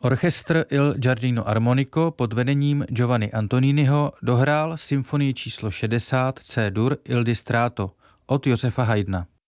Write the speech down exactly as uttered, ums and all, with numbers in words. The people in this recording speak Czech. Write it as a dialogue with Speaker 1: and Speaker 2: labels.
Speaker 1: Orchestr Il Giardino Armonico pod vedením Giovanni Antoniniho dohrál symfonii číslo šedesát C-dur Il Distrato od Josefa Haydna.